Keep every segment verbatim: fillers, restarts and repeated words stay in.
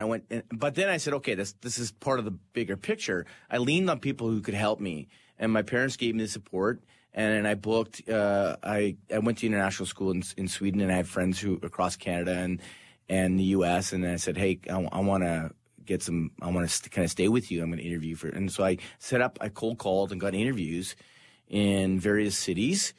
went, and, but then I said, okay, this this is part of the bigger picture. I leaned on people who could help me, and my parents gave me the support. And, and I booked. Uh, I I went to international school in, in Sweden, and I had friends who across Canada and and the U S. And I said, hey, I, I want to get some. I want to st- kind of stay with you. I'm going to interview for. And so I set up. I cold called and got interviews in various cities,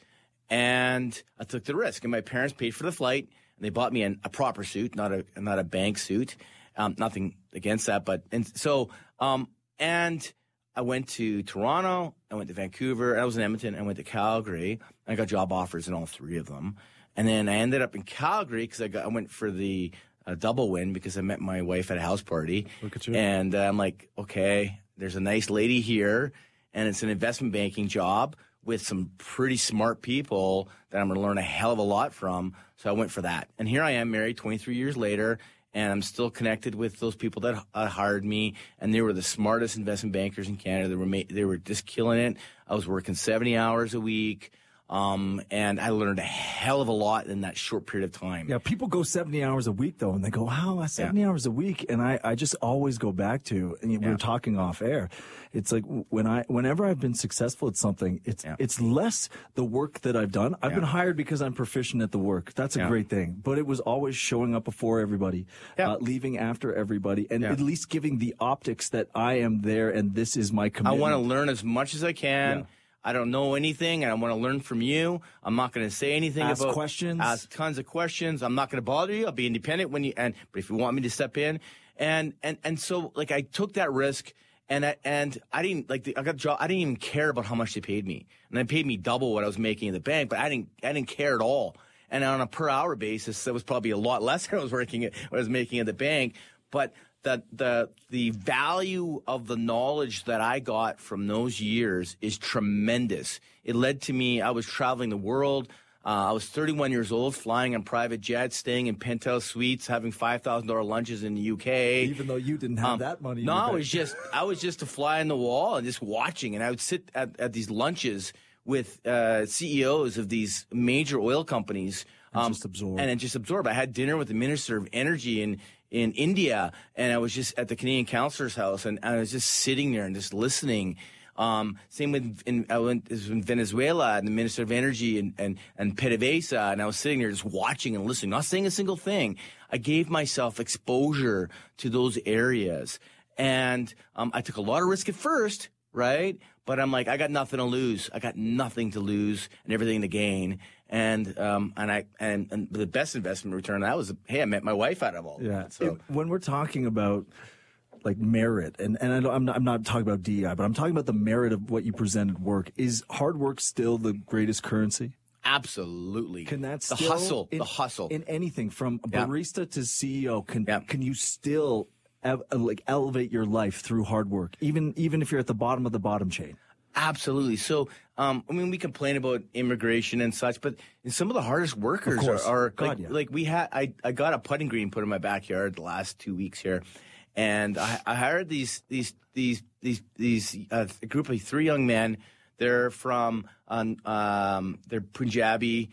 and I took the risk. And my parents paid for the flight, and they bought me an, a proper suit, not a not a bank suit. Um, nothing against that, but and so um, and I went to Toronto, I went to Vancouver, I was in Edmonton, I went to Calgary. I got job offers in all three of them, and then I ended up in Calgary because I got I went for the uh, double win because I met my wife at a house party. Look at you! And uh, I'm like, okay, there's a nice lady here, and it's an investment banking job with some pretty smart people that I'm going to learn a hell of a lot from. So I went for that, and here I am, married twenty-three years later. And I'm still connected with those people that uh, hired me, and they were the smartest investment bankers in Canada. They were ma- they were just killing it. I was working seventy hours a week, um, and I learned a hell of a lot in that short period of time. Yeah, people go seventy hours a week, though, and they go, wow, seventy yeah. hours a week. And I, I just always go back to, and we yeah. were talking off air, it's like when I, whenever I've been successful at something, it's yeah. it's less the work that I've done. I've yeah. been hired because I'm proficient at the work. That's a yeah. great thing. But it was always showing up before everybody, yeah. uh, leaving after everybody, and yeah. at least giving the optics that I am there and this is my commitment. I want to learn as much as I can. Yeah. I don't know anything, and I want to learn from you. I'm not going to say anything ask about questions. Ask tons of questions. I'm not going to bother you. I'll be independent when you. And but if you want me to step in, and and and so like I took that risk, and I, and I didn't like the, I got a job. I didn't even care about how much they paid me, and they paid me double what I was making in the bank. But I didn't I didn't care at all. And on a per hour basis, that was probably a lot less than I was working at what I was making at the bank. But the the the value of the knowledge that I got from those years is tremendous. It led to me, I was traveling the world. Uh, I was thirty-one years old, flying on private jets, staying in penthouse suites, having five thousand dollars lunches in the U K. Even though you didn't have um, that money. No, I was just I was just a fly on the wall and just watching. And I would sit at, at these lunches with uh, C E Os of these major oil companies. And um, just absorb. And, and just absorb. I had dinner with the Minister of Energy in, in India, and I was just at the Canadian Councillor's house, and I was just sitting there and just listening. Um, same with in, I went in Venezuela and the Minister of Energy and, and, and PDVSA, and I was sitting there just watching and listening, not saying a single thing. I gave myself exposure to those areas, and um, I took a lot of risk at first, right? But I'm like, I got nothing to lose. I got nothing to lose and everything to gain. And um and I and, and the best investment return that was, hey, I met my wife out of all yeah. that. So it, when we're talking about like merit, and and I don't, I'm not I'm not talking about D E I, but I'm talking about the merit of what you presented work. Is hard work still the greatest currency? Absolutely. Can that the still, hustle? In, the hustle in anything from yeah. barista to C E O? Can yeah. can you still ev- like elevate your life through hard work, even even if you're at the bottom of the bottom chain? Absolutely. So, um, I mean, we complain about immigration and such, but some of the hardest workers are, are God, like, yeah. like we had. I, I got a putting green put in my backyard the last two weeks here, and I, I hired these these these these these uh, a group of three young men. They're from um, um they're Punjabi,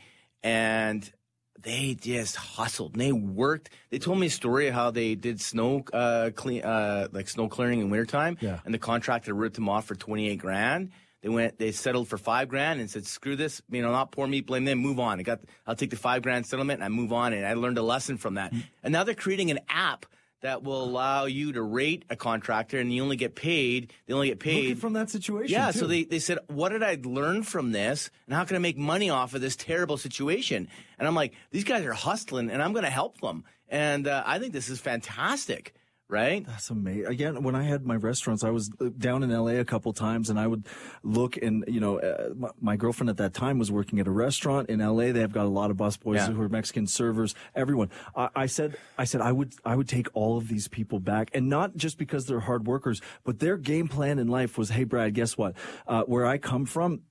and they just hustled and they worked. They told me a story of how they did snow uh, clean, uh, like snow clearing in wintertime. Yeah. And the contractor ripped them off for twenty-eight grand. They went, they settled for five grand and said, screw this, you know, not poor me, blame them, move on. I got, I'll take the five grand settlement and I move on. And I learned a lesson from that. Mm-hmm. And now they're creating an app that will allow you to rate a contractor, and you only get paid. They only get paid Looking from that situation. Yeah, too. so they, they said, what did I learn from this, and how can I make money off of this terrible situation? And I'm like, these guys are hustling, and I'm going to help them. And uh, I think this is fantastic. Right? That's amazing. Again, when I had my restaurants, I was down in L A a couple times, and I would look, and you know, uh, my, my girlfriend at that time was working at a restaurant in L A. They have got a lot of busboys yeah. who are Mexican servers. Everyone. I, I said, I said, I would, I would take all of these people back, and not just because they're hard workers, but their game plan in life was, hey, Brad, guess what? Uh, where I come from,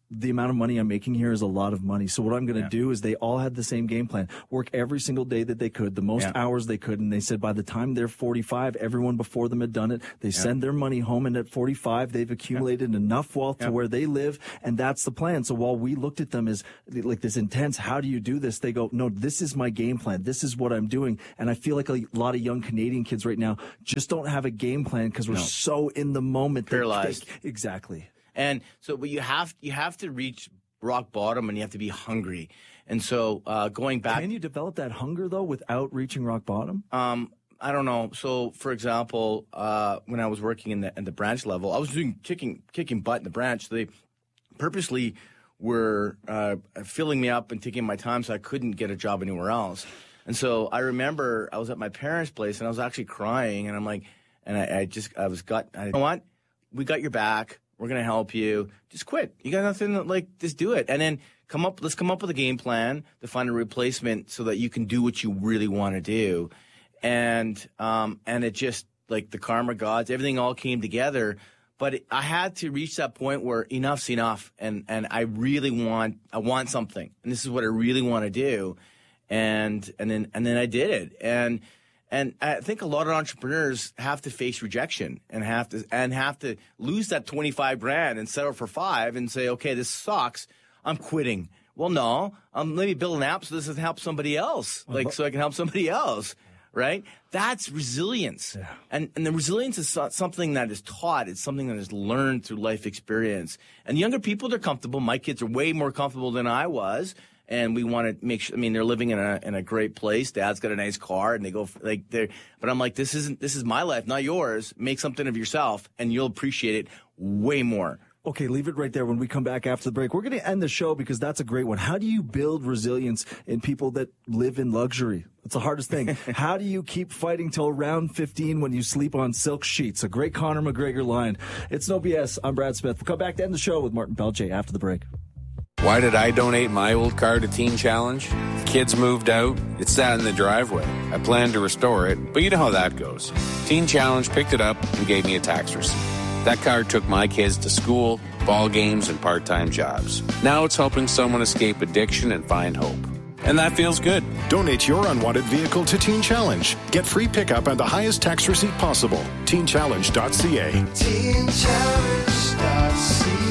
the amount of money I'm making here is a lot of money. So what I'm going to Yeah. do is they all had the same game plan, work every single day that they could, the most Yeah. hours they could. And they said by the time they're forty-five, everyone before them had done it. They yeah. send their money home. And at forty-five, they've accumulated yeah. enough wealth yeah. to where they live. And that's the plan. So while we looked at them as like this intense, how do you do this? They go, no, this is my game plan. This is what I'm doing. And I feel like a lot of young Canadian kids right now just don't have a game plan because we're no. so in the moment. Paralyzed. They, exactly. And so, but you have you have to reach rock bottom, and you have to be hungry. And so, uh, going back, can you develop that hunger though without reaching rock bottom? Um, I don't know. So, for example, uh, when I was working in the in the branch level, I was doing kicking kicking butt in the branch. They purposely were uh, filling me up and taking my time, so I couldn't get a job anywhere else. And so I remember I was at my parents' place, and I was actually crying, and I'm like, and I, I just I was got. I, you know what? We got your back. We're going to help you. Just quit. You got nothing to, like, just do it. And then come up, let's come up with a game plan to find a replacement so that you can do what you really want to do. And, um, and it just, like, the karma gods, everything all came together. But it, I had to reach that point where enough's enough. And, and I really want, I want something. And this is what I really want to do. And, and then, and then I did it. And, And I think a lot of entrepreneurs have to face rejection and have to and have to lose that twenty-five grand and settle for five and say, okay, this sucks. I'm quitting. Well, no, um, let me build an app so this will help somebody else, like so I can help somebody else, right? That's resilience. Yeah. And and the resilience is something that is taught. It's something that is learned through life experience. And younger people, they're comfortable. My kids are way more comfortable than I was. And we want to make sure, I mean, they're living in a in a great place. Dad's got a nice car and they go for, like they're, but I'm like, this isn't, this is my life, not yours. Make something of yourself and you'll appreciate it way more. Okay, leave it right there. When we come back after the break, we're going to end the show because that's a great one. How do you build resilience in people that live in luxury? It's the hardest thing. How do you keep fighting till round fifteen when you sleep on silk sheets? A great Conor McGregor line. It's no B S. I'm Brad Smith. We'll come back to end the show with Martin Pelche after the break. Why did I donate my old car to Teen Challenge? The kids moved out. It sat in the driveway. I planned to restore it, but you know how that goes. Teen Challenge picked it up and gave me a tax receipt. That car took my kids to school, ball games, and part-time jobs. Now it's helping someone escape addiction and find hope. And that feels good. Donate your unwanted vehicle to Teen Challenge. Get free pickup and the highest tax receipt possible. teen challenge dot c a. teen challenge dot c a.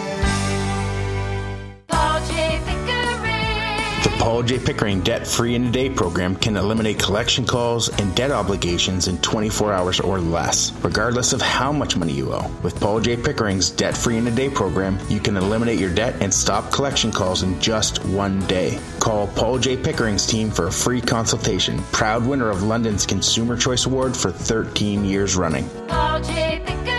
Paul J. Pickering Debt-Free in a Day program can eliminate collection calls and debt obligations in twenty-four hours or less, regardless of how much money you owe. With Paul J. Pickering's Debt-Free in a Day program, you can eliminate your debt and stop collection calls in just one day. Call Paul J. Pickering's team for a free consultation. Proud winner of London's Consumer Choice Award for thirteen years running. Paul J.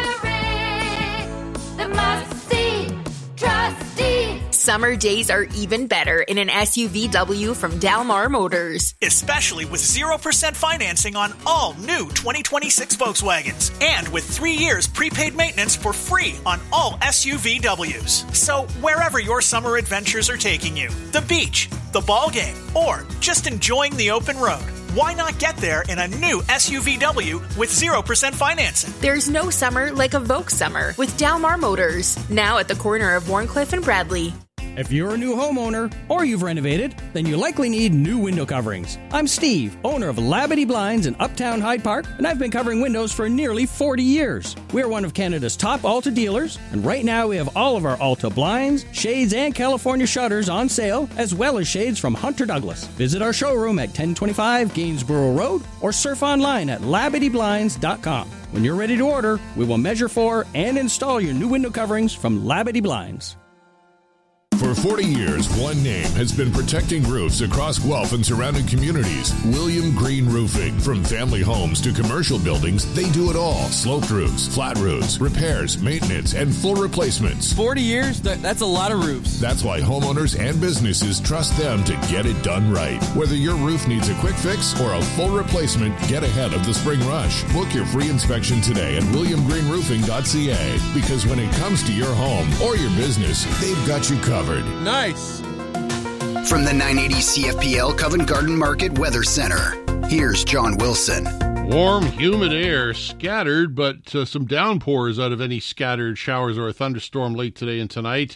Pickering, the must-see trustee. Summer days are even better in an S U V W from Dalmar Motors. Especially with zero percent financing on all new twenty twenty-six Volkswagens. And with three years prepaid maintenance for free on all S U V Ws. So wherever your summer adventures are taking you, the beach, the ball game, or just enjoying the open road, why not get there in a new S U V W with zero percent financing? There's no summer like a Volks summer with Dalmar Motors. Now at the corner of Warncliffe and Bradley. If you're a new homeowner or you've renovated, then you likely need new window coverings. I'm Steve, owner of Labadee Blinds in Uptown Hyde Park, and I've been covering windows for nearly forty years. We're one of Canada's top Alta dealers, and right now we have all of our Alta blinds, shades, and California shutters on sale, as well as shades from Hunter Douglas. Visit our showroom at ten twenty-five Gainsborough Road or surf online at labadee blinds dot com. When you're ready to order, we will measure for and install your new window coverings from Labadee Blinds. For forty years, one name has been protecting roofs across Guelph and surrounding communities. William Green Roofing. From family homes to commercial buildings, they do it all. Sloped roofs, flat roofs, repairs, maintenance, and full replacements. forty years? That, that's a lot of roofs. That's why homeowners and businesses trust them to get it done right. Whether your roof needs a quick fix or a full replacement, get ahead of the spring rush. Book your free inspection today at william green roofing dot c a. Because when it comes to your home or your business, they've got you covered. Nice. From the nine eighty C F P L Covent Garden Market Weather Center, here's John Wilson. Warm, humid air, scattered, but uh, some downpours out of any scattered showers or a thunderstorm late today and tonight.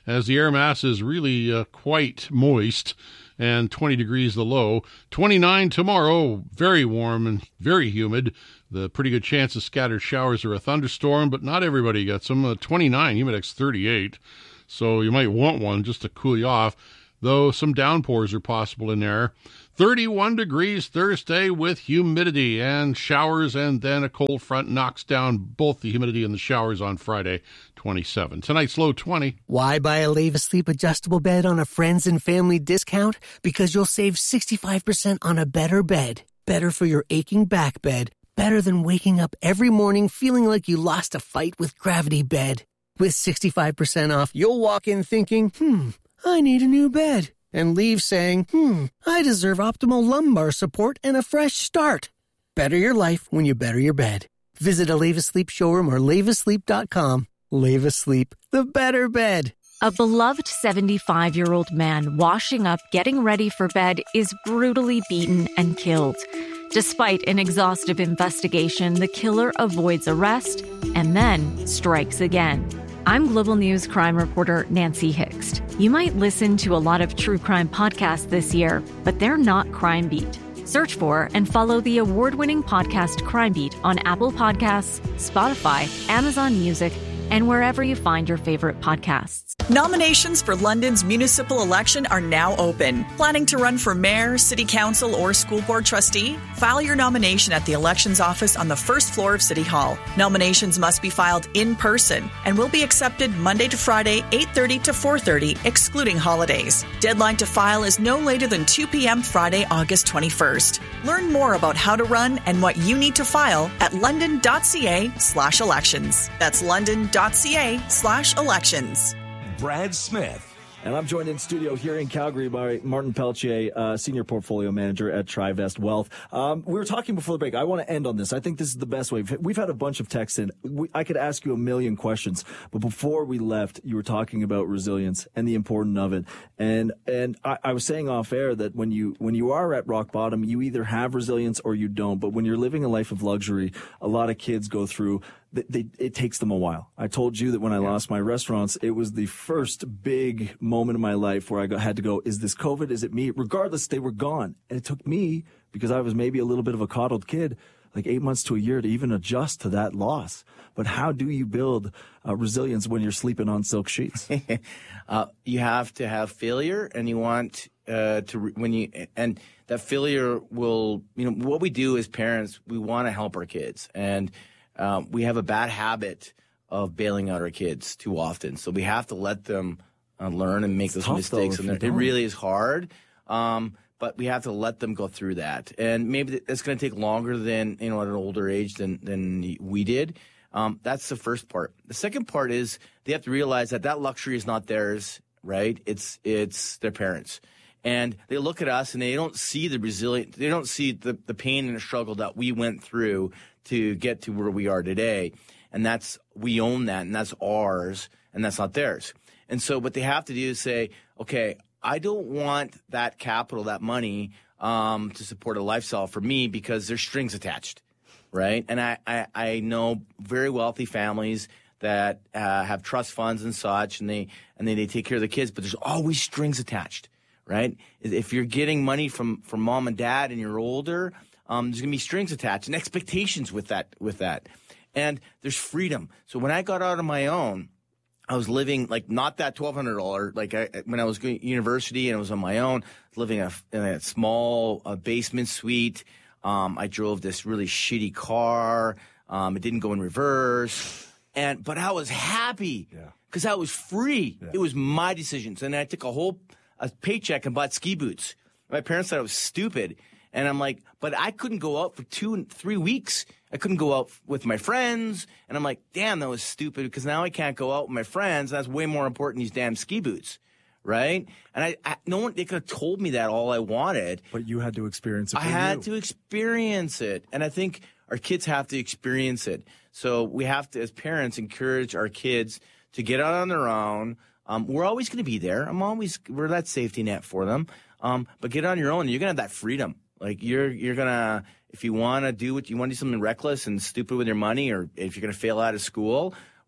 as the air mass is really uh, quite moist, and twenty degrees the low. twenty-nine tomorrow, very warm and very humid. The pretty good chance of scattered showers or a thunderstorm, but not everybody gets them. Uh, twenty-nine, humidex thirty-eight, so you might want one just to cool you off, though some downpours are possible in there. thirty-one degrees Thursday with humidity and showers, and then a cold front knocks down both the humidity and the showers on Friday, twenty-seven. Tonight's low twenty. Why buy a Leva Sleep adjustable bed on a friends and family discount? Because you'll save sixty-five percent on a better bed. Better for your aching back bed. Better than waking up every morning feeling like you lost a fight with Gravity Bed. With sixty-five percent off, you'll walk in thinking, hmm, I need a new bed. And leave saying, hmm, I deserve optimal lumbar support and a fresh start. Better your life when you better your bed. Visit a Leva Sleep showroom or leva sleep dot com. Leva Sleep, the better bed. A beloved seventy-five-year-old man washing up, getting ready for bed, is brutally beaten and killed. Despite an exhaustive investigation, the killer avoids arrest and then strikes again. I'm Global News crime reporter Nancy Hixt. You might listen to a lot of true crime podcasts this year, but they're not Crime Beat. Search for and follow the award-winning podcast Crime Beat on Apple Podcasts, Spotify, Amazon Music, and wherever you find your favorite podcasts. Nominations for London's municipal election are now open. Planning to run for mayor, city council, or school board trustee? File your nomination at the elections office on the first floor of City Hall. Nominations must be filed in person and will be accepted Monday to Friday, eight thirty to four thirty, excluding holidays. Deadline to file is no later than two p.m. Friday, August twenty-first. Learn more about how to run and what you need to file at london.ca slash elections. That's london.ca slash elections. Brad Smith. And I'm joined in studio here in Calgary by Martin Pelletier, uh, Senior Portfolio Manager at Trivest Wealth. Um, we were talking before the break. I want to end on this. I think this is the best way. We've had a bunch of texts in. We, I could ask you a million questions, but before we left, you were talking about resilience and the importance of it. And and I, I was saying off air that when you when you are at rock bottom, you either have resilience or you don't. But when you're living a life of luxury, a lot of kids go through. They, they, it takes them a while. I told you that when I yeah. lost my restaurants, it was the first big moment in my life where I go, had to go, is this COVID? Is it me? Regardless, they were gone. And it took me, because I was maybe a little bit of a coddled kid, like eight months to a year to even adjust to that loss. But how do you build uh, resilience when you're sleeping on silk sheets? uh, you have to have failure, and you want uh, to re- when you and that failure will, you know, what we do as parents, we want to help our kids, and Um, we have a bad habit of bailing out our kids too often. So we have to let them uh, learn and make it's those tough, mistakes. though, And it really is hard. Um, but we have to let them go through that. And maybe it's going to take longer than, you know, at an older age than, than we did. Um, that's the first part. The second part is they have to realize that that luxury is not theirs, right? It's, it's their parents'. And they look at us and they don't see the resilient, they don't see the, the pain and the struggle that we went through to get to where we are today. And that's, we own that, and that's ours, and that's not theirs. And so what they have to do is say, okay, I don't want that capital, that money, um, to support a lifestyle for me because there's strings attached, right? And I, I, I know very wealthy families that uh, have trust funds and such, and they, and they, they take care of the kids, but there's always strings attached. Right? If you're getting money from, from mom and dad and you're older, um, there's going to be strings attached and expectations with that, with that. And there's freedom. So when I got out on my own, I was living like not that twelve hundred dollars, like I, when I was going to university and I was on my own, living in a, in a small uh, basement suite. Um, I drove this really shitty car. Um, it didn't go in reverse. And, but I was happy because I was free. Yeah. It was my decisions. And I took a whole a paycheck and bought ski boots. My parents thought I was stupid. And I'm like, but I couldn't go out for two and three weeks. I couldn't go out with my friends. And I'm like, damn, that was stupid because now I can't go out with my friends. That's way more important than these damn ski boots. Right? And I, I no one, they could have told me that all I wanted. But you had to experience it for I had you. to experience it. And I think our kids have to experience it. So we have to, as parents, encourage our kids to get out on their own. Um, we're always going to be there. I'm always, we're that safety net for them. Um, but get on your own. You're going to have that freedom. Like you're, you're going to, if you want to do what you want to do something reckless and stupid with your money, or if you're going to fail out of school,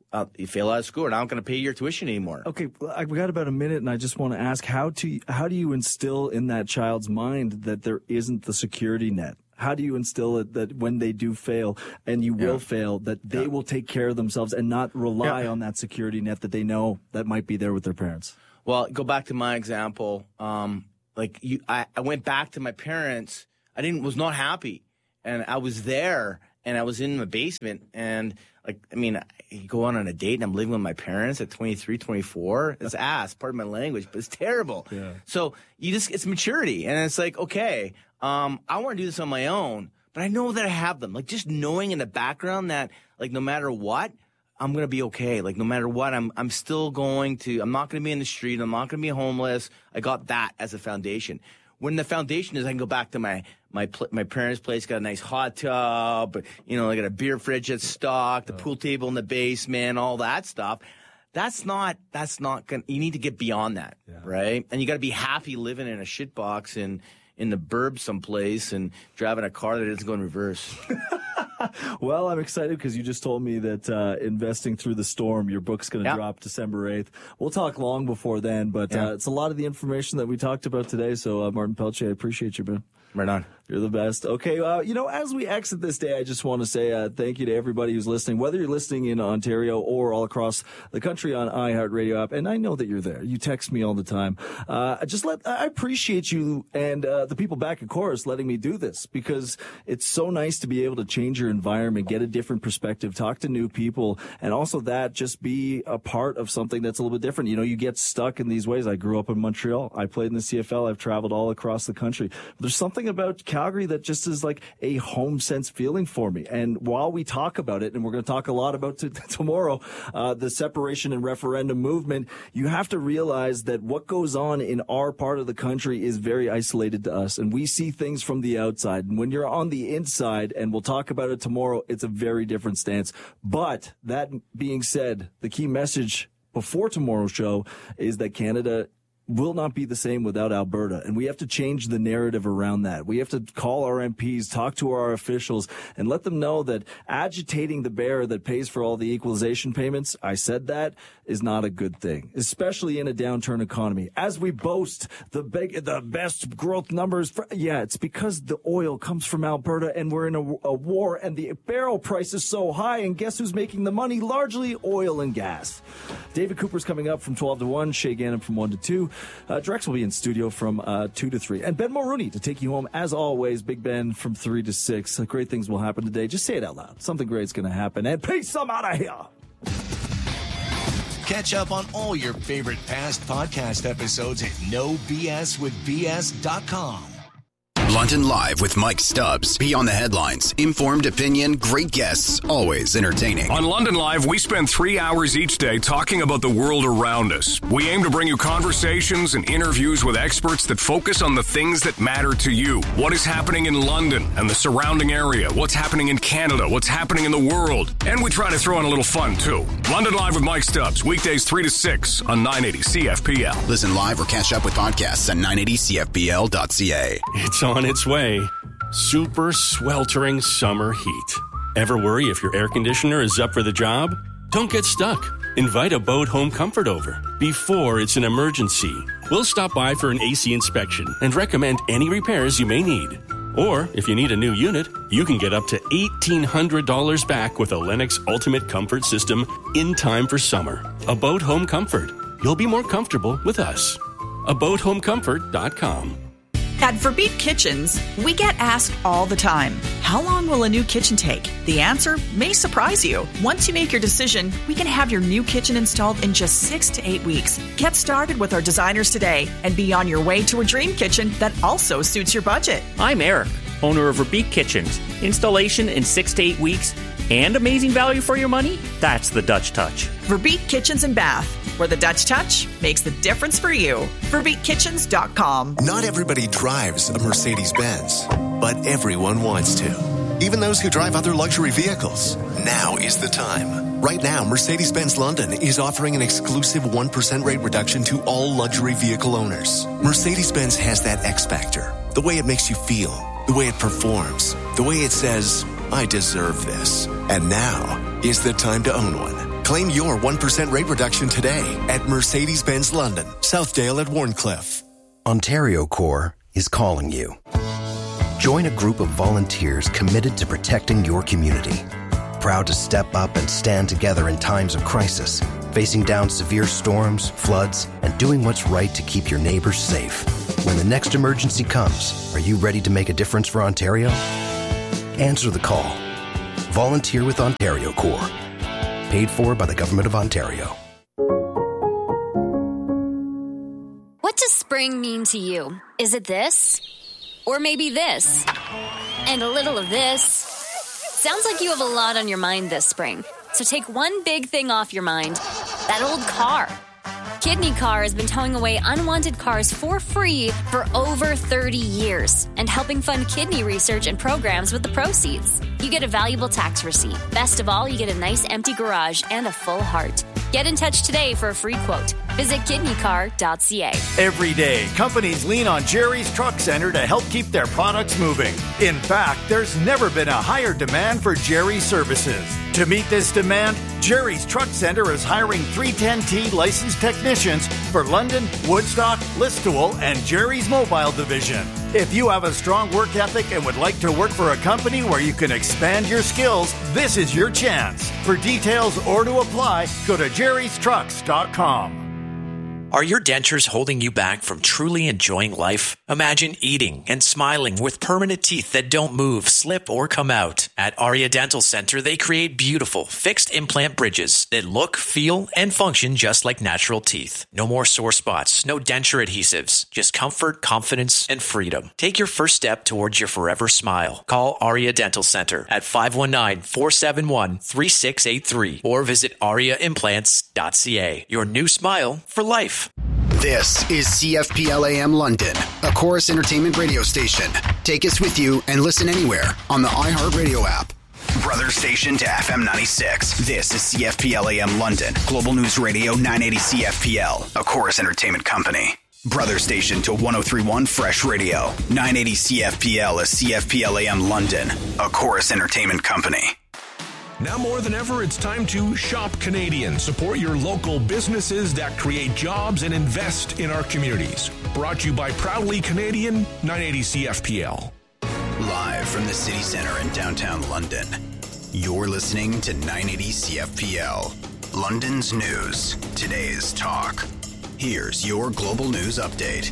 uh, you fail out of school, and I'm not going to pay your tuition anymore. Okay, I we got about a minute, and I just want to ask how to how do you instill in that child's mind that there isn't the security net? How do you instill it that when they do fail, and you will yeah. fail, that they yeah. will take care of themselves and not rely yeah. on that security net that they know that might be there with their parents? Well, go back to my example. Um, like you, I, I went back to my parents. I didn't was not happy, and I was there, and I was in the basement, and like I mean, you go on on a date, and I'm living with my parents at twenty-three, twenty-four. It's ass, pardon my language, but it's terrible. Yeah. So you just it's maturity, and it's like okay. Um, I want to do this on my own, but I know that I have them. Like just knowing in the background that, like, no matter what, I'm gonna be okay. Like no matter what, I'm I'm still going to. I'm not gonna be in the street. I'm not gonna be homeless. I got that as a foundation. When the foundation is, I can go back to my my pl- my parents' place. Got a nice hot tub. You know, I got a beer fridge that's stocked. The pool table in the basement. All that stuff. That's not. That's not gonna. You need to get beyond that, yeah. right? And you got to be happy living in a shitbox and. in the burbs someplace and driving a car that doesn't go in reverse. Well, I'm excited because you just told me that uh, Investing Through the Storm, your book's going to yep. drop December eighth. We'll talk long before then, but yeah. uh, it's a lot of the information that we talked about today. So, uh, Martin Pelche, I appreciate you, man. Right on. You're the best. Okay, uh, you know, as we exit this day, I just want to say uh, thank you to everybody who's listening, whether you're listening in Ontario or all across the country on iHeartRadio app. And I know that you're there. You text me all the time. Uh, just let I appreciate you and uh, the people back at Chorus letting me do this because it's so nice to be able to change your environment, get a different perspective, talk to new people, and also that just be a part of something that's a little bit different. You know, you get stuck in these ways. I grew up in Montreal. I played in the C F L. I've traveled all across the country. But there's something about Calgary that just is like a home sense feeling for me. And while we talk about it, and we're going to talk a lot about t- tomorrow, uh, the separation and referendum movement, you have to realize that what goes on in our part of the country is very isolated to us. And we see things from the outside. And when you're on the inside, and we'll talk about it tomorrow, it's a very different stance. But that being said, the key message before tomorrow's show is that Canada will not be the same without Alberta. And we have to change the narrative around that. We have to call our M Ps, talk to our officials, and let them know that agitating the bear that pays for all the equalization payments, I said that, is not a good thing, especially in a downturn economy. As we boast the big, the best growth numbers, for, yeah, it's because the oil comes from Alberta and we're in a, a war and the barrel price is so high. And guess who's making the money? Largely oil and gas. David Cooper's coming up from twelve to one, Shay Gannon from one to two. Uh, Drex will be in studio from uh, two to three. And Ben Mulrooney to take you home, as always. Big Ben from three to six. Uh, great things will happen today. Just say it out loud. Something great's going to happen. And peace, I'm out of here. Catch up on all your favorite past podcast episodes at no b s with b s dot com. London Live with Mike Stubbs. Beyond the headlines. Informed opinion, great guests, always entertaining. On London Live, we spend three hours each day talking about the world around us. We aim to bring you conversations and interviews with experts that focus on the things that matter to you. What is happening in London and the surrounding area? What's happening in Canada? What's happening in the world? And we try to throw in a little fun, too. London Live with Mike Stubbs. Weekdays three to six on nine eighty C F P L. Listen live or catch up with podcasts at nine eighty C F P L dot C A. It's on its way. Super sweltering summer heat. Ever worry if your air conditioner is up for the job? Don't get stuck. Invite Abode Home Comfort over before it's an emergency. We'll stop by for an A C inspection and recommend any repairs you may need. Or, if you need a new unit, you can get up to eighteen hundred dollars back with a Lennox Ultimate Comfort System in time for summer. Abode Home Comfort. You'll be more comfortable with us. abode home comfort dot com. At Verbeek Kitchens, we get asked all the time, how long will a new kitchen take? The answer may surprise you. Once you make your decision, we can have your new kitchen installed in just six to eight weeks. Get started with our designers today and be on your way to a dream kitchen that also suits your budget. I'm Eric, owner of Verbeek Kitchens. Installation in six to eight weeks and amazing value for your money? That's the Dutch touch. Verbeek Kitchens and Bath, where the Dutch touch makes the difference for you. Verbeek Kitchens dot com. Not everybody drives a Mercedes-Benz, but everyone wants to. Even those who drive other luxury vehicles. Now is the time. Right now, Mercedes-Benz London is offering an exclusive one percent rate reduction to all luxury vehicle owners. Mercedes-Benz has that X factor. The way it makes you feel. The way it performs. The way it says, I deserve this. And now is the time to own one. Claim your one percent rate reduction today at Mercedes-Benz London, Southdale at Warncliffe. Ontario Corps is calling you. Join a group of volunteers committed to protecting your community. Proud to step up and stand together in times of crisis, facing down severe storms, floods, and doing what's right to keep your neighbors safe. When the next emergency comes, are you ready to make a difference for Ontario? Answer the call. Volunteer with Ontario Corps. Paid for by the Government of Ontario. What does spring mean to you? Is it this? Or maybe this? And a little of this? Sounds like you have a lot on your mind this spring. So take one big thing off your mind. That old car. Kidney Car has been towing away unwanted cars for free for over thirty years and helping fund kidney research and programs with the proceeds. You get a valuable tax receipt. Best of all, you get a nice empty garage and a full heart. Get in touch today for a free quote. Visit kidney car dot c a. Every day, companies lean on Jerry's Truck Center to help keep their products moving. In fact, there's never been a higher demand for Jerry's services. To meet this demand, Jerry's Truck Center is hiring three ten T licensed technicians for London, Woodstock, Listowel, and Jerry's Mobile Division. If you have a strong work ethic and would like to work for a company where you can expand your skills, this is your chance. For details or to apply, go to jerrys trucks dot com. Are your dentures holding you back from truly enjoying life? Imagine eating and smiling with permanent teeth that don't move, slip, or come out. At Aria Dental Center, they create beautiful, fixed implant bridges that look, feel, and function just like natural teeth. No more sore spots, no denture adhesives, just comfort, confidence, and freedom. Take your first step towards your forever smile. Call Aria Dental Center at five one nine, four seven one, three six eight three or visit aria implants dot c a. Your new smile for life. This is C F P L A M London, a Chorus Entertainment radio station. Take us with you and listen anywhere on the iHeartRadio app. Brother station to F M ninety-six. This is C F P L A M London, Global News Radio nine eighty C F P L, a Chorus Entertainment company. Brother station to one oh three point one Fresh Radio, nine eighty C F P L is C F P L A M London, a Chorus Entertainment company. Now more than ever, it's time to shop Canadian. Support your local businesses that create jobs and invest in our communities. Brought to you by Proudly Canadian, nine eighty C F P L. Live from the city center in downtown London, you're listening to nine eighty C F P L. London's news, today's talk. Here's your global news update.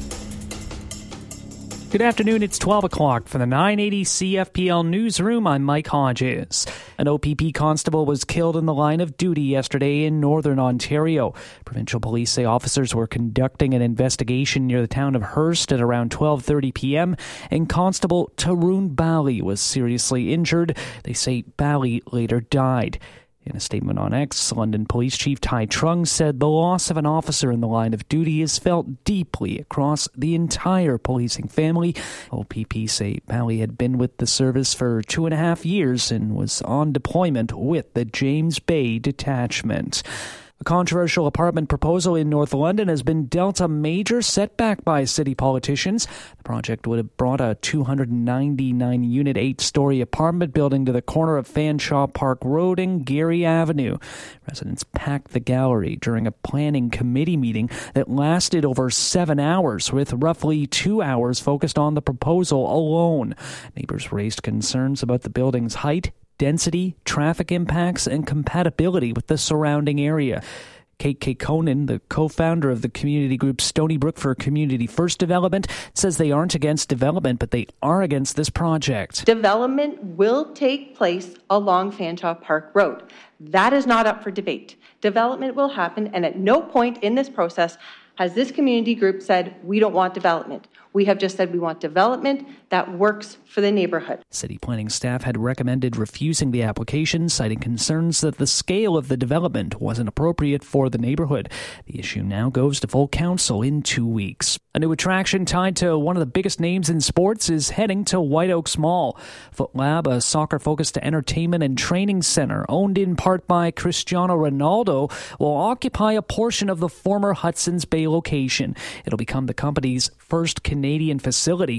Good afternoon, it's twelve o'clock from the nine eighty C F P L newsroom. I'm Mike Hodges. An O P P constable was killed in the line of duty yesterday in northern Ontario. Provincial police say officers were conducting an investigation near the town of Hearst at around twelve thirty p.m. and Constable Tarun Bali was seriously injured. They say Bali later died. In a statement on X, London Police Chief Tai Trung said the loss of an officer in the line of duty is felt deeply across the entire policing family. O P P say Bali had been with the service for two and a half years and was on deployment with the James Bay Detachment. A controversial apartment proposal in North London has been dealt a major setback by city politicians. The project would have brought a two hundred ninety-nine unit eight-story apartment building to the corner of Fanshawe Park Road and Gary Avenue. Residents packed the gallery during a planning committee meeting that lasted over seven hours, with roughly two hours focused on the proposal alone. Neighbors raised concerns about the building's height, density, traffic impacts, and compatibility with the surrounding area. Kate Kekkonen, the co-founder of the community group Stony Brook for Community First Development, says they aren't against development, but they are against this project. Development will take place along Fanshawe Park Road. That is not up for debate. Development will happen, and at no point in this process has this community group said, we don't want development. We have just said we want development that works for the neighborhood. City planning staff had recommended refusing the application, citing concerns that the scale of the development wasn't appropriate for the neighborhood. The issue now goes to full council in two weeks. A new attraction tied to one of the biggest names in sports is heading to White Oaks Mall. FootLab, a soccer-focused entertainment and training center owned in part by Cristiano Ronaldo, will occupy a portion of the former Hudson's Bay location. It'll become the company's first Canadian facility. The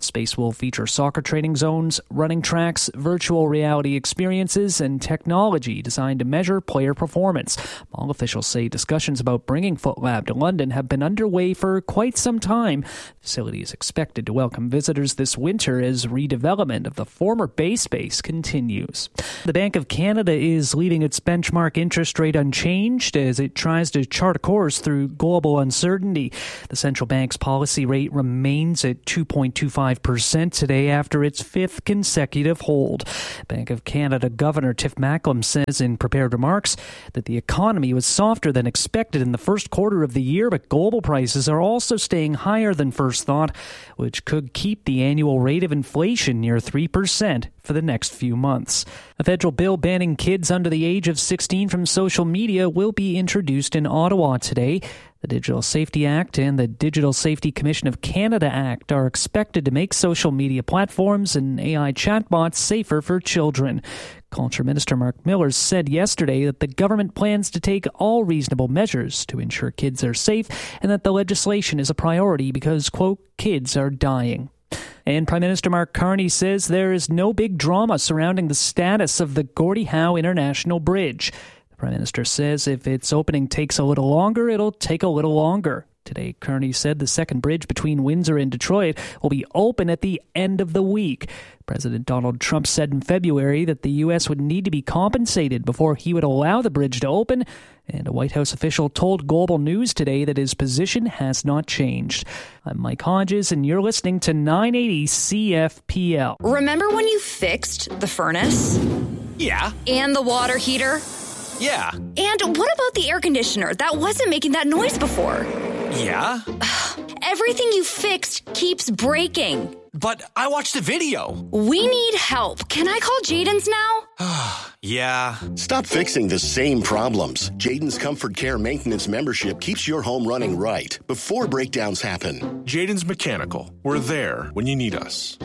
Space will feature soccer training zones, running tracks, virtual reality experiences, and technology designed to measure player performance. Mall officials say discussions about bringing FootLab to London have been underway for quite some time. The facility is expected to welcome visitors this winter as redevelopment of the former Bay Space continues. The Bank of Canada is leaving its benchmark interest rate unchanged as it tries to chart a course through global uncertainty. The central bank's policy rate remains at two point two five percent today after its fifth consecutive hold. Bank of Canada Governor Tiff Macklem says in prepared remarks that the economy was softer than expected in the first quarter of the year, but global prices are also staying higher than first thought, which could keep the annual rate of inflation near three percent for the next few months. A federal bill banning kids under the age of sixteen from social media will be introduced in Ottawa today. The Digital Safety Act and the Digital Safety Commission of Canada Act are expected to make social media platforms and A I chatbots safer for children. Culture Minister Mark Miller said yesterday that the government plans to take all reasonable measures to ensure kids are safe and that the legislation is a priority because, quote, kids are dying. And Prime Minister Mark Carney says there is no big drama surrounding the status of the Gordie Howe International Bridge. The Prime Minister says if its opening takes a little longer, it'll take a little longer. Today, Kearney said the second bridge between Windsor and Detroit will be open at the end of the week. President Donald Trump said in February that the U S would need to be compensated before he would allow the bridge to open, and a White House official told Global News today that his position has not changed. I'm Mike Hodges, and you're listening to nine eighty C F P L. Remember when you fixed the furnace? Yeah. And the water heater? Yeah. And what about the air conditioner? That wasn't making that noise before. Yeah. Everything you fixed keeps breaking. But I watched a video. We need help. Can I call Jaden's now? Yeah. Stop fixing the same problems. Jaden's Comfort Care Maintenance membership keeps your home running right before breakdowns happen. Jaden's Mechanical. We're there when you need us.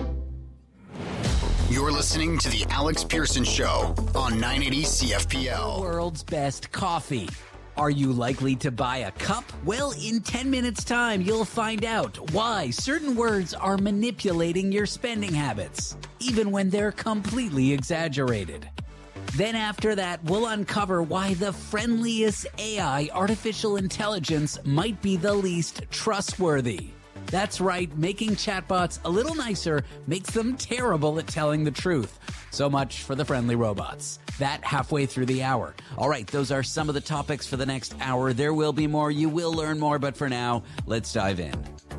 You're listening to the Alex Pearson Show on nine eighty C F P L. The world's best coffee. Are you likely to buy a cup? Well, in ten minutes' time, you'll find out why certain words are manipulating your spending habits, even when they're completely exaggerated. Then after that, we'll uncover why the friendliest A I, artificial intelligence, might be the least trustworthy. That's right, making chatbots a little nicer makes them terrible at telling the truth. So much for the friendly robots. That halfway through the hour. All right, those are some of the topics for the next hour. There will be more. You will learn more. But for now, let's dive in.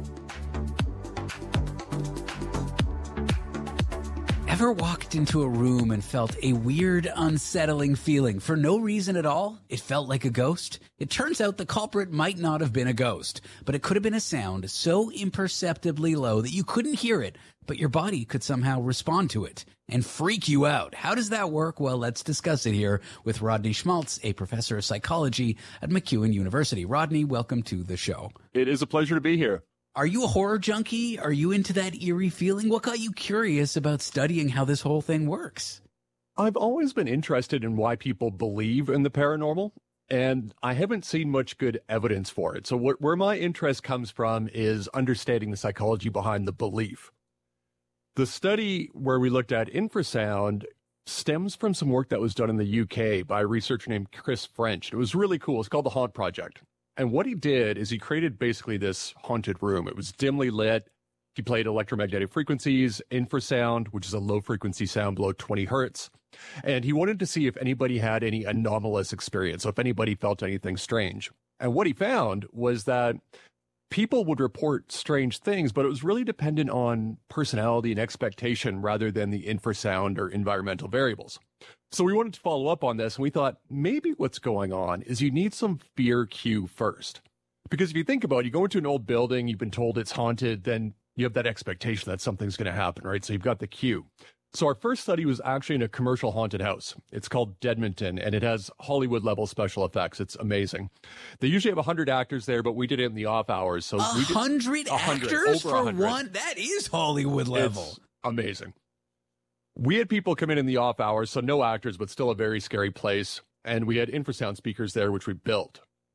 Ever walked into a room and felt a weird, unsettling feeling for no reason at all? It felt like a ghost? It turns out the culprit might not have been a ghost, but it could have been a sound so imperceptibly low that you couldn't hear it, but your body could somehow respond to it and freak you out. How does that work? Well, let's discuss it here with Rodney Schmaltz, a professor of psychology at MacEwan University. Rodney, welcome to the show. It is a pleasure to be here. Are you a horror junkie? Are you into that eerie feeling? What got you curious about studying how this whole thing works? I've always been interested in why people believe in the paranormal, and I haven't seen much good evidence for it. So what, where my interest comes from is understanding the psychology behind the belief. The study where we looked at infrasound stems from some work that was done in the U K by a researcher named Chris French. It was really cool. It's called the Haunt Project. And what he did is he created basically this haunted room. It was dimly lit. He played electromagnetic frequencies, infrasound, which is a low frequency sound below twenty hertz. And he wanted to see if anybody had any anomalous experience, so if anybody felt anything strange. And what he found was that people would report strange things, but it was really dependent on personality and expectation rather than the infrasound or environmental variables. So we wanted to follow up on this, and we thought maybe what's going on is you need some fear cue first. Because if you think about it, you go into an old building, you've been told it's haunted, then you have that expectation that something's going to happen, right? So you've got the cue. So our first study was actually in a commercial haunted house. It's called Dedmonton, and it has Hollywood-level special effects. It's amazing. They usually have one hundred actors there, but we did it in the off hours. So one hundred actors for one? That is Hollywood level. It's amazing. We had people come in in the off hours, so no actors, but still a very scary place. And we had infrasound speakers there, which we built.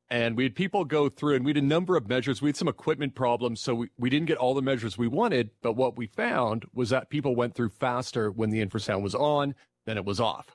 And we had people go through, and we had a number of measures. We had some equipment problems, so we, we didn't get all the measures we wanted. But what we found was that people went through faster when the infrasound was on than it was off.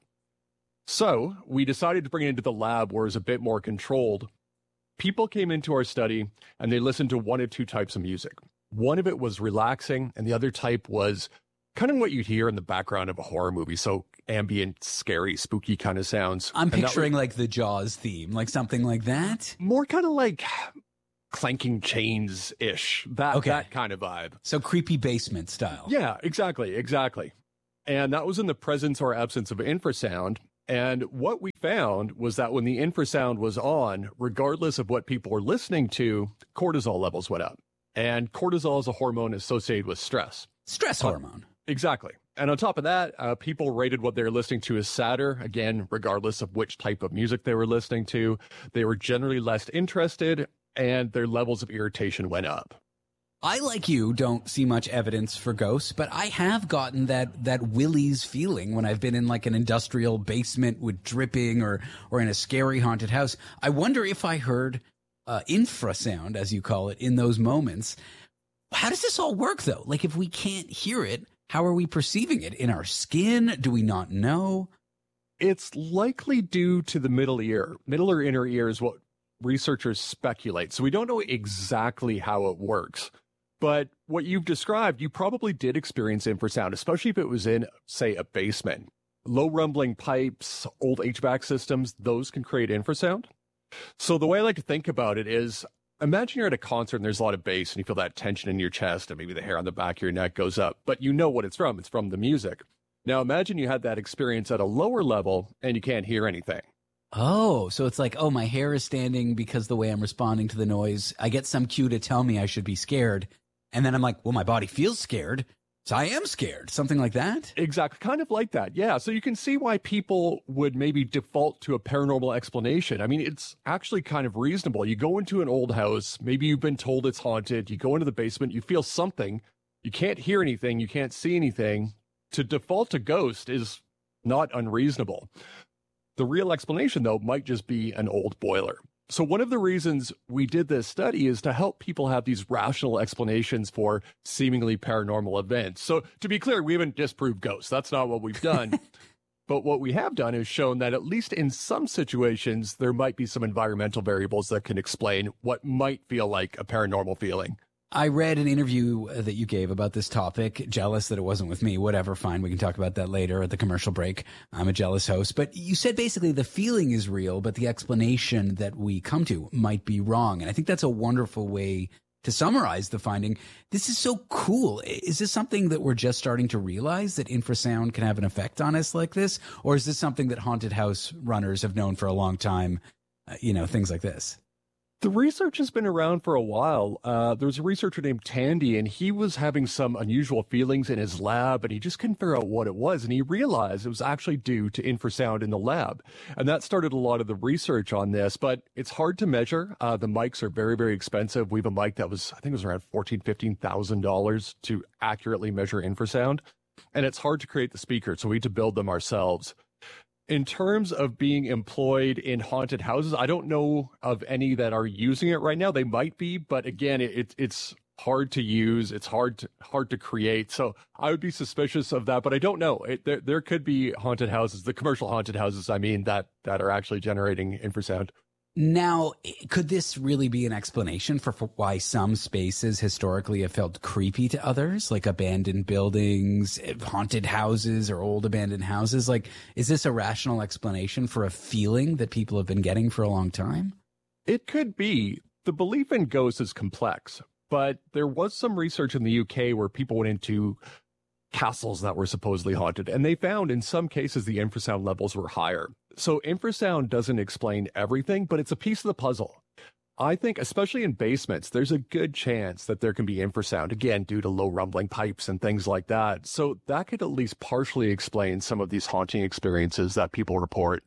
So we decided to bring it into the lab where it was a bit more controlled. People came into our study, and they listened to one of two types of music. One of it was relaxing, and the other type was kind of what you'd hear in the background of a horror movie. So ambient, scary, spooky kind of sounds. I'm picturing was, like the Jaws theme, like something like that. More kind of like clanking chains-ish, that, okay. that kind of vibe. So creepy basement style. Yeah, exactly, exactly. And that was in the presence or absence of infrasound. And what we found was that when the infrasound was on, regardless of what people were listening to, cortisol levels went up. And cortisol is a hormone associated with stress. Stress uh, hormone. Exactly. And on top of that, uh, people rated what they were listening to as sadder. Again, regardless of which type of music they were listening to, they were generally less interested, and their levels of irritation went up. I, like you, don't see much evidence for ghosts, but I have gotten that that willies feeling when I've been in like an industrial basement with dripping or or in a scary haunted house. I wonder if I heard uh, infrasound, as you call it, in those moments. How does this all work, though? Like, if we can't hear it, how are we perceiving it? In our skin? Do we not know? It's likely due to the middle ear. Middle or inner ear is what researchers speculate. So we don't know exactly how it works. But what you've described, you probably did experience infrasound, especially if it was in, say, a basement. Low rumbling pipes, old H V A C systems, those can create infrasound. So the way I like to think about it is, imagine you're at a concert and there's a lot of bass and you feel that tension in your chest and maybe the hair on the back of your neck goes up, but you know what it's from. It's from the music. Now imagine you had that experience at a lower level and you can't hear anything. Oh, so it's like, oh, my hair is standing because the way I'm responding to the noise. I get some cue to tell me I should be scared. And then I'm like, well, my body feels scared, so I am scared. Something like that? Exactly. Kind of like that. Yeah. So you can see why people would maybe default to a paranormal explanation. I mean, it's actually kind of reasonable. You go into an old house, maybe you've been told it's haunted. You go into the basement, you feel something. You can't hear anything. You can't see anything. To default to ghost is not unreasonable. The real explanation, though, might just be an old boiler. So one of the reasons we did this study is to help people have these rational explanations for seemingly paranormal events. So to be clear, we haven't disproved ghosts. That's not what we've done. But what we have done is shown that at least in some situations, there might be some environmental variables that can explain what might feel like a paranormal feeling. I read an interview that you gave about this topic. Jealous that it wasn't with me. Whatever, fine. We can talk about that later at the commercial break. I'm a jealous host. But you said basically the feeling is real, but the explanation that we come to might be wrong. And I think that's a wonderful way to summarize the finding. This is so cool. Is this something that we're just starting to realize, that infrasound can have an effect on us like this? Or is this something that haunted house runners have known for a long time? Uh, you know, things like this. The research has been around for a while. Uh, there was a researcher named Tandy, and he was having some unusual feelings in his lab, and he just couldn't figure out what it was. And he realized it was actually due to infrasound in the lab. And that started a lot of the research on this, but it's hard to measure. Uh, the mics are very, very expensive. We have a mic that was, I think it was around fourteen thousand dollars, fifteen thousand dollars to accurately measure infrasound. And it's hard to create the speakers, so we had to build them ourselves. In terms of being employed in haunted houses, I don't know of any that are using it right now. They might be, but again, it, it's hard to use. It's hard to, hard to create. So I would be suspicious of that, but I don't know. It, there, there could be haunted houses, the commercial haunted houses, I mean, that, that are actually generating infrasound. Now, could this really be an explanation for, for why some spaces historically have felt creepy to others, like abandoned buildings, haunted houses, or old abandoned houses? Like, is this a rational explanation for a feeling that people have been getting for a long time? It could be. The belief in ghosts is complex, but there was some research in the U K where people went into castles that were supposedly haunted, and they found in some cases the infrasound levels were higher. So infrasound doesn't explain everything, but it's a piece of the puzzle. I think, especially in basements, there's a good chance that there can be infrasound, again, due to low rumbling pipes and things like that. So that could at least partially explain some of these haunting experiences that people report.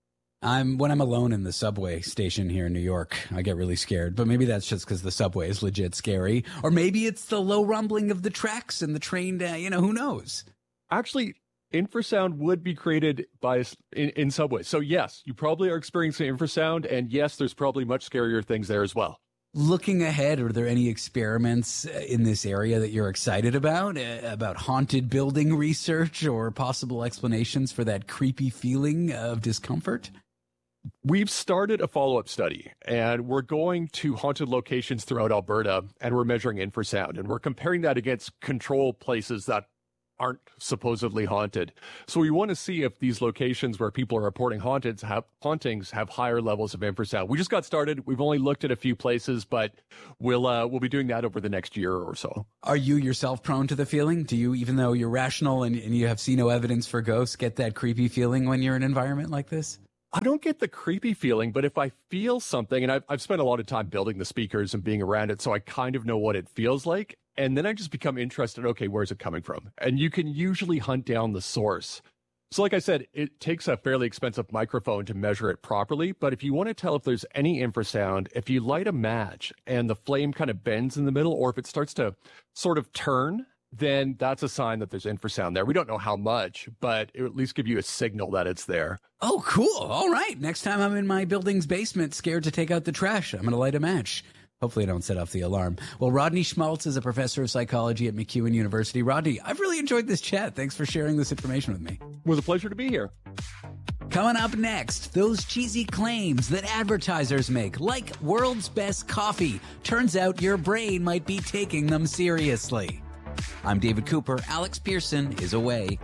I'm when I'm alone in the subway station here in New York, I get really scared. But maybe that's just because the subway is legit scary. Or maybe it's the low rumbling of the tracks and the train, uh, you know, who knows? Actually, infrasound would be created by in, in some ways. So yes, you probably are experiencing infrasound, and yes, there's probably much scarier things there as well. Looking ahead, are there any experiments in this area that you're excited about, uh, about haunted building research or possible explanations for that creepy feeling of discomfort? We've started a follow-up study, and we're going to haunted locations throughout Alberta, and we're measuring infrasound, and we're comparing that against control places that aren't supposedly haunted. So we want to see if these locations where people are reporting hauntings have, hauntings have higher levels of infrasound. We just got started. We've only looked at a few places, but we'll uh, we'll be doing that over the next year or so. Are you yourself prone to the feeling? Do you, even though you're rational and, and you have seen no evidence for ghosts, get that creepy feeling when you're in an environment like this? I don't get the creepy feeling, but if I feel something, and I've, I've spent a lot of time building the speakers and being around it, so I kind of know what it feels like. And then I just become interested, okay, where's it coming from? And you can usually hunt down the source. So like I said, it takes a fairly expensive microphone to measure it properly. But if you want to tell if there's any infrasound, if you light a match and the flame kind of bends in the middle, or if it starts to sort of turn, then that's a sign that there's infrasound there. We don't know how much, but it will at least give you a signal that it's there. Oh, cool. All right. Next time I'm in my building's basement, scared to take out the trash, I'm going to light a match. Hopefully I don't set off the alarm. Well, Rodney Schmaltz is a professor of psychology at MacEwan University. Rodney, I've really enjoyed this chat. Thanks for sharing this information with me. It was a pleasure to be here. Coming up next, those cheesy claims that advertisers make, like world's best coffee. Turns out your brain might be taking them seriously. I'm David Cooper. Alex Pearson is away.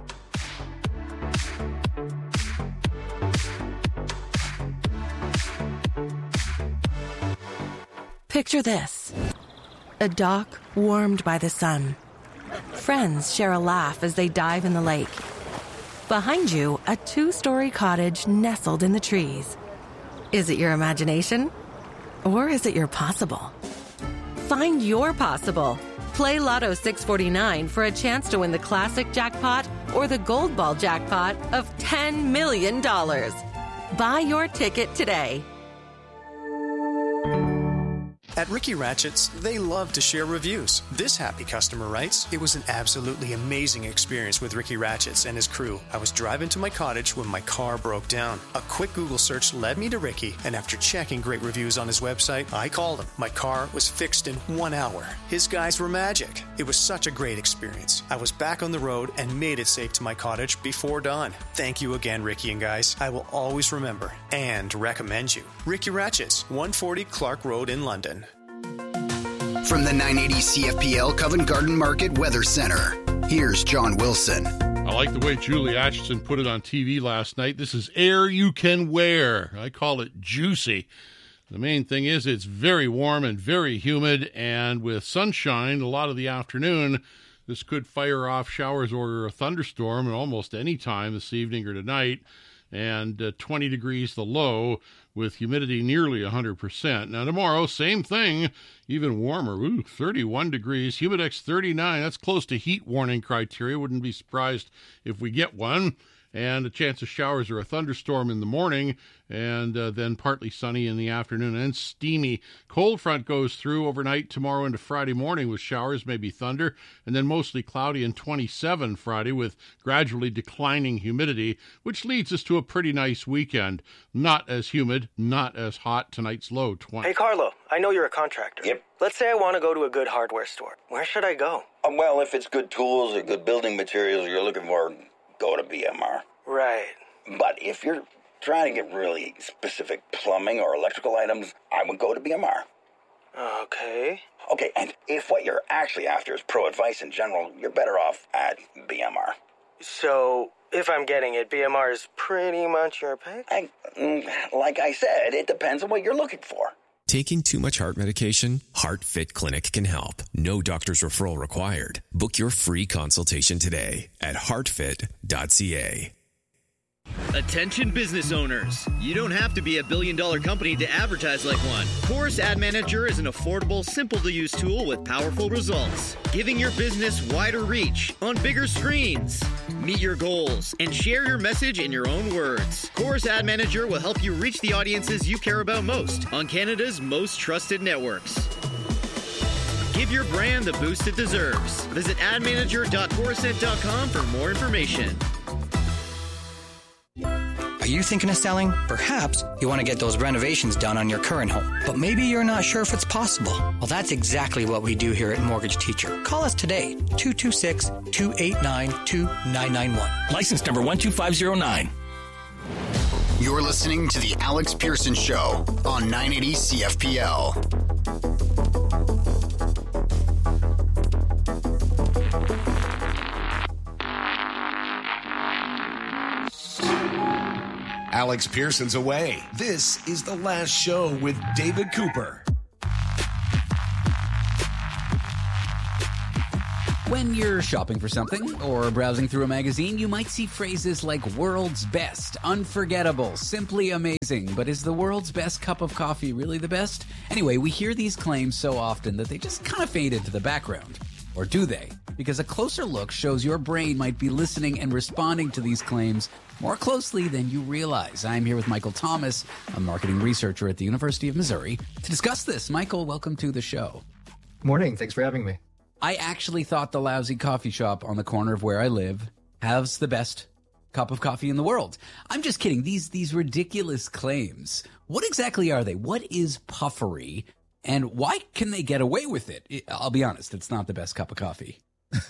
Picture this. A dock warmed by the sun. Friends share a laugh as they dive in the lake. Behind you, a two-story cottage nestled in the trees. Is it your imagination? Or is it your possible? Find your possible. Play Lotto six forty-nine for a chance to win the classic jackpot or the gold ball jackpot of ten million dollars. Buy your ticket today. At Ricky Ratchets, they love to share reviews. This happy customer writes, "It was an absolutely amazing experience with Ricky Ratchets and his crew. I was driving to my cottage when my car broke down. A quick Google search led me to Ricky, and after checking great reviews on his website, I called him. My car was fixed in one hour. His guys were magic. It was such a great experience. I was back on the road and made it safe to my cottage before dawn. Thank you again, Ricky and guys. I will always remember and recommend you. Ricky Ratchets, one forty Clark Road in London." From the nine eighty C F P L Covent Garden Market Weather Center, here's John Wilson. I like the way Julie Acheson put it on T V last night. This is air you can wear. I call it juicy. The main thing is it's very warm and very humid, and with sunshine a lot of the afternoon, this could fire off showers or a thunderstorm at almost any time this evening or tonight, and uh, twenty degrees the low, with humidity nearly one hundred percent. Now tomorrow, same thing, even warmer. Ooh, thirty-one degrees, Humidex thirty-nine. That's close to heat warning criteria. Wouldn't be surprised if we get one. And a chance of showers or a thunderstorm in the morning, and uh, then partly sunny in the afternoon and steamy. Cold front goes through overnight tomorrow into Friday morning with showers, maybe thunder, and then mostly cloudy and twenty-seven Friday with gradually declining humidity, which leads us to a pretty nice weekend. Not as humid, not as hot. Tonight's low, twenty. Hey, Carlo, I know you're a contractor. Yep. Let's say I want to go to a good hardware store. Where should I go? Um, well, if it's good tools or good building materials you're looking for, go to B M R. Right. But if you're trying to get really specific plumbing or electrical items, I would go to B M R. Okay. Okay, and if what you're actually after is pro advice in general, you're better off at B M R. So, if I'm getting it, B M R is pretty much your pick? I, like I said, it depends on what you're looking for. Taking too much heart medication? HeartFit Clinic can help. No doctor's referral required. Book your free consultation today at heart fit dot c a. Attention business owners. You don't have to be a billion dollar company to advertise like one. Chorus Ad Manager is an affordable, simple to use tool with powerful results, giving your business wider reach on bigger screens. Meet your goals and share your message in your own words. Chorus Ad Manager will help you reach the audiences you care about most on Canada's most trusted networks. Give your brand the boost it deserves. Visit ad manager dot chorus net dot com for more information. you thinking of selling? Perhaps you want to get those renovations done on your current home, but maybe you're not sure if it's possible. Well, that's exactly what we do here at Mortgage Teacher. Call us today, two two six, two eight nine, two nine nine one. License number one two five zero nine. You're listening to The Alex Pearson Show on nine eighty C F P L. Alex Pearson's away. This is The Last Show with David Cooper. When you're shopping for something or browsing through a magazine, you might see phrases like world's best, unforgettable, simply amazing. But is the world's best cup of coffee really the best? Anyway, we hear these claims so often that they just kind of fade into the background. Or do they? Because a closer look shows your brain might be listening and responding to these claims more closely than you realize. I'm here with Michael Thomas, a marketing researcher at the University of Missouri, to discuss this. Michael, welcome to the show. Morning. Thanks for having me. I actually thought the lousy coffee shop on the corner of where I live has the best cup of coffee in the world. I'm just kidding. These these ridiculous claims. What exactly are they? What is puffery? And why can they get away with it? I'll be honest, it's not the best cup of coffee.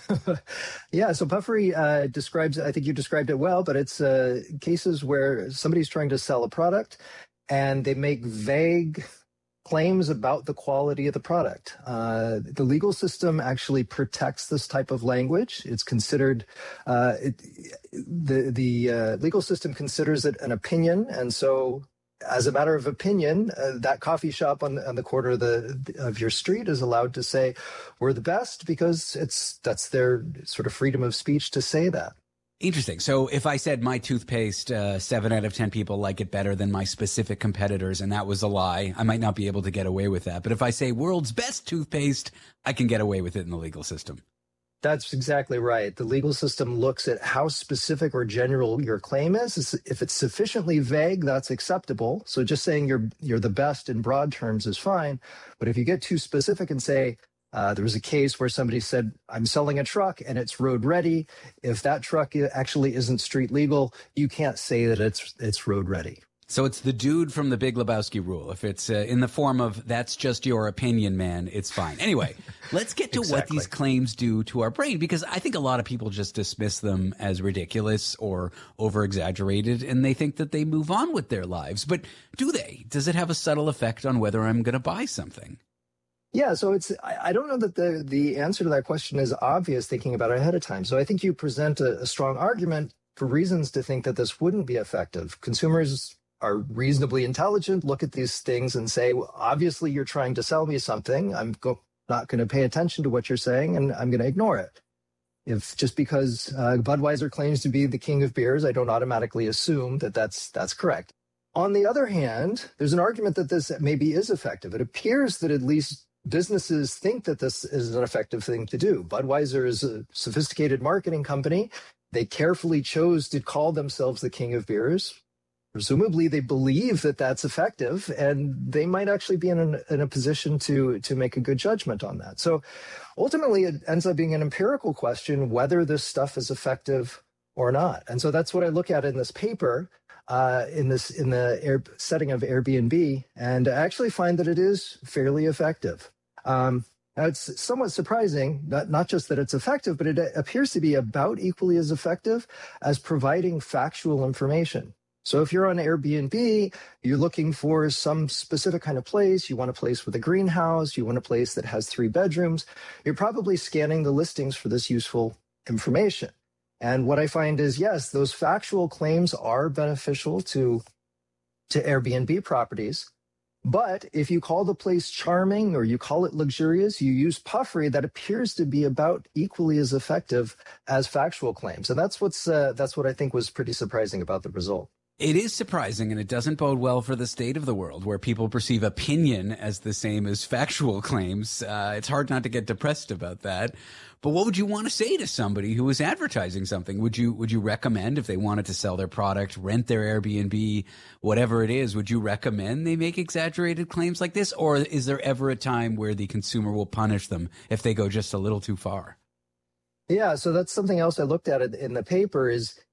Yeah, so puffery uh, describes, I think you described it well, but it's uh, cases where somebody's trying to sell a product and they make vague claims about the quality of the product. Uh, the legal system actually protects this type of language. It's considered, uh, it, the, the uh, legal system considers it an opinion, and so as a matter of opinion, uh, that coffee shop on the, on the corner of the of your street is allowed to say we're the best because it's that's their sort of freedom of speech to say that. Interesting. So if I said my toothpaste, uh, seven out of ten people like it better than my specific competitors, and that was a lie, I might not be able to get away with that. But if I say world's best toothpaste, I can get away with it in the legal system. That's exactly right. The legal system looks at how specific or general your claim is. If it's sufficiently vague, that's acceptable. So just saying you're you're the best in broad terms is fine. But if you get too specific and say, uh, there was a case where somebody said, I'm selling a truck and it's road ready. If that truck actually isn't street legal, you can't say that it's it's road ready. So it's the dude from the Big Lebowski rule. If it's uh, in the form of that's just your opinion, man, it's fine. Anyway, let's get to exactly. what these claims do to our brain, because I think a lot of people just dismiss them as ridiculous or over-exaggerated, and they think that they move on with their lives. But do they? Does it have a subtle effect on whether I'm going to buy something? Yeah, so it's I don't know that the, the answer to that question is obvious thinking about it ahead of time. So I think you present a, a strong argument for reasons to think that this wouldn't be effective. Consumers are reasonably intelligent, look at these things and say, well, obviously you're trying to sell me something. I'm go- not going to pay attention to what you're saying, and I'm going to ignore it. If just because uh, Budweiser claims to be the king of beers, I don't automatically assume that that's, that's correct. On the other hand, there's an argument that this maybe is effective. It appears that at least businesses think that this is an effective thing to do. Budweiser is a sophisticated marketing company. They carefully chose to call themselves the king of beers. Presumably, they believe that that's effective, and they might actually be in, an, in a position to, to make a good judgment on that. So ultimately, it ends up being an empirical question whether this stuff is effective or not. And so that's what I look at in this paper, uh, in this in the air, setting of Airbnb, and I actually find that it is fairly effective. Um, now, it's somewhat surprising, not, not just that it's effective, but it appears to be about equally as effective as providing factual information. So if you're on Airbnb, you're looking for some specific kind of place, you want a place with a greenhouse, you want a place that has three bedrooms, you're probably scanning the listings for this useful information. And what I find is, yes, those factual claims are beneficial to, to Airbnb properties. But if you call the place charming or you call it luxurious, you use puffery, that appears to be about equally as effective as factual claims. And that's what's uh, that's what I think was pretty surprising about the result. It is surprising, and it doesn't bode well for the state of the world, where people perceive opinion as the same as factual claims. Uh, it's hard not to get depressed about that. But what would you want to say to somebody who is advertising something? Would you would you recommend, if they wanted to sell their product, rent their Airbnb, whatever it is, would you recommend they make exaggerated claims like this? Or is there ever a time where the consumer will punish them if they go just a little too far? Yeah, so that's something else I looked at in the paper is,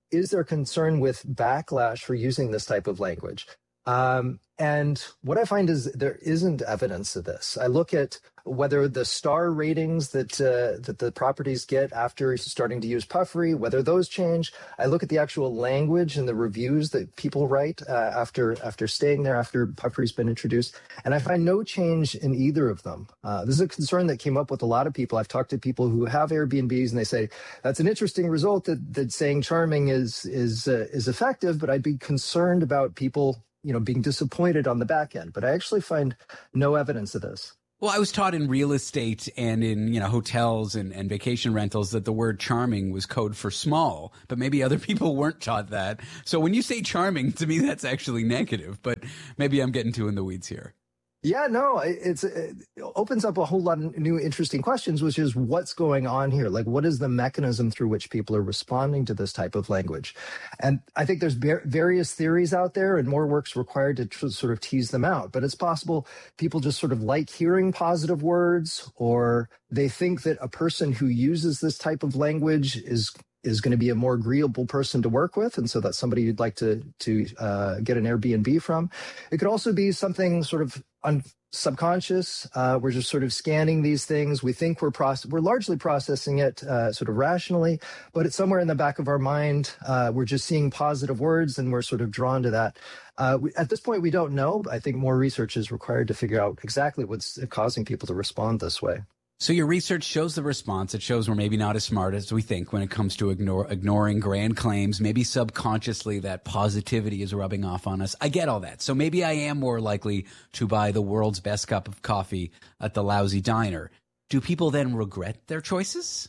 is there concern with backlash for using this type of language? Um, and what I find is there isn't evidence of this. I look at whether the star ratings that uh, that the properties get after starting to use puffery, whether those change. I look at the actual language and the reviews that people write uh, after after staying there, after puffery's been introduced, and I find no change in either of them. Uh, this is a concern that came up with a lot of people. I've talked to people who have Airbnbs, and they say that's an interesting result that that saying charming is is uh, is effective, but I'd be concerned about people, you know, being disappointed on the back end. But I actually find no evidence of this. Well, I was taught in real estate and in, you know, hotels and, and vacation rentals that the word charming was code for small, but maybe other people weren't taught that. So when you say charming, to me, that's actually negative, but maybe I'm getting too in the weeds here. Yeah, no, it's, it opens up a whole lot of new interesting questions, which is what's going on here? Like, what is the mechanism through which people are responding to this type of language? And I think there's various theories out there and more work's required to tr- sort of tease them out. But it's possible people just sort of like hearing positive words, or they think that a person who uses this type of language is is going to be a more agreeable person to work with, and so that's somebody you'd like to to uh, get an Airbnb from. It could also be something sort of un- subconscious. Uh, we're just sort of scanning these things. We think we're proce- we're largely processing it uh, sort of rationally, but it's somewhere in the back of our mind. Uh, we're just seeing positive words, and we're sort of drawn to that. Uh, we, at this point, we don't know. I think more research is required to figure out exactly what's causing people to respond this way. So your research shows the response. It shows we're maybe not as smart as we think when it comes to ignore, ignoring grand claims. Maybe subconsciously that positivity is rubbing off on us. I get all that. So maybe I am more likely to buy the world's best cup of coffee at the lousy diner. Do people then regret their choices?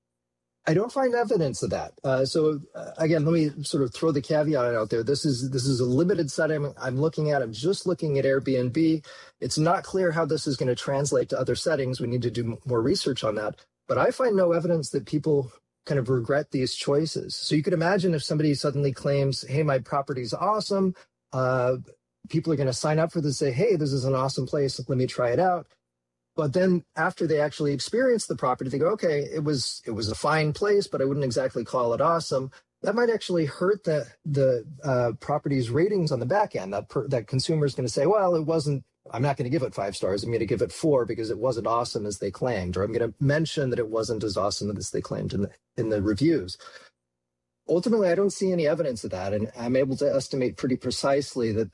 I don't find evidence of that. Uh, so uh, again, let me sort of throw the caveat out there. This is this is a limited setting I'm looking at. I'm just looking at Airbnb. It's not clear how this is going to translate to other settings. We need to do more research on that. But I find no evidence that people kind of regret these choices. So you could imagine if somebody suddenly claims, hey, my property's awesome. Uh, people are going to sign up for this, say, hey, this is an awesome place. Let me try it out. But then after they actually experience the property, they go, okay, it was it was a fine place, but I wouldn't exactly call it awesome. That might actually hurt the the uh, property's ratings on the back end. That per, that consumer is going to say, well, it wasn't, I'm not going to give it five stars. I'm going to give it four because it wasn't awesome as they claimed, or I'm going to mention that it wasn't as awesome as they claimed in the, in the reviews. Ultimately, I don't see any evidence of that, and I'm able to estimate pretty precisely that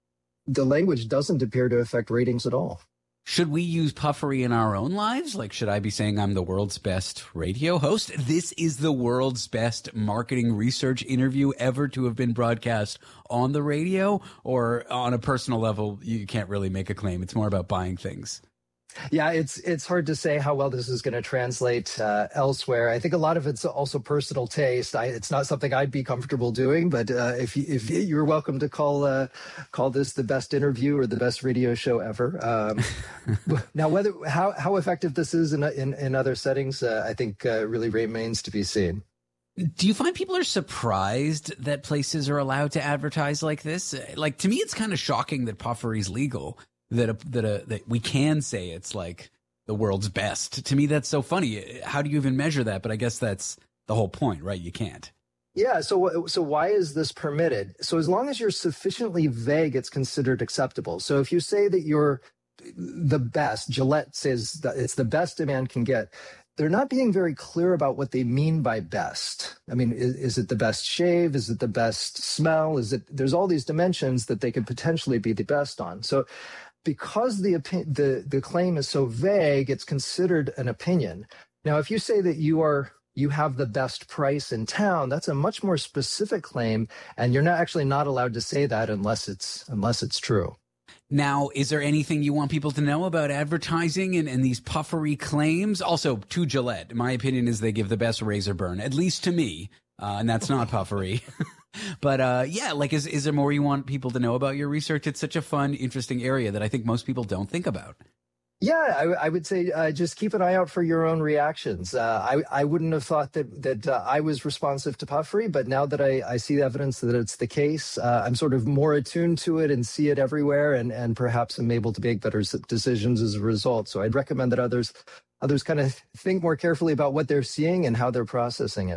the language doesn't appear to affect ratings at all. Should we use puffery in our own lives? Like, should I be saying I'm the world's best radio host? This is the world's best marketing research interview ever to have been broadcast on the radio? Or on a personal level, you can't really make a claim. It's more about buying things. Yeah, it's it's hard to say how well this is going to translate uh, elsewhere. I think a lot of it's also personal taste. I, it's not something I'd be comfortable doing, but uh, if you, if you're welcome to call uh, call this the best interview or the best radio show ever. Um, now, whether how how effective this is in in, in other settings, uh, I think uh, really remains to be seen. Do you find people are surprised that places are allowed to advertise like this? Like, to me, it's kind of shocking that puffery is legal. That a, that a, that we can say it's like the world's best. To me, that's so funny. How do you even measure that? But I guess that's the whole point, right? You can't. Yeah. So so why is this permitted? So as long as you're sufficiently vague, it's considered acceptable. So if you say that you're the best, Gillette says that it's the best a man can get, they're not being very clear about what they mean by best. I mean, is, is it the best shave? Is it the best smell? Is it? There's all these dimensions that they could potentially be the best on. So because the, the the claim is so vague, it's considered an opinion. Now, if you say that you are you have the best price in town, that's a much more specific claim, and you're not actually not allowed to say that unless it's unless it's true. Now, is there anything you want people to know about advertising and, and these puffery claims? Also, to Gillette, my opinion is they give the best razor burn, at least to me, uh, and that's not puffery. But uh, yeah, like, is is there more you want people to know about your research? It's such a fun, interesting area that I think most people don't think about. Yeah, I, I would say uh, just keep an eye out for your own reactions. Uh, I, I wouldn't have thought that that uh, I was responsive to puffery, but now that I, I see evidence that it's the case, uh, I'm sort of more attuned to it and see it everywhere, and, and perhaps I'm able to make better decisions as a result. So I'd recommend that others others kind of think more carefully about what they're seeing and how they're processing it.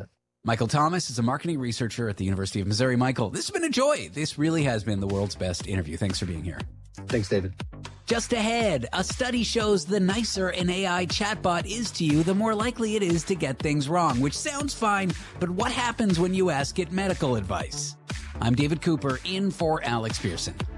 Michael Thomas is a marketing researcher at the University of Missouri. Michael, this has been a joy. This really has been the world's best interview. Thanks for being here. Thanks, David. Just ahead, a study shows the nicer an A I chatbot is to you, the more likely it is to get things wrong, which sounds fine, but what happens when you ask it medical advice? I'm David Cooper, in for Alex Pearson.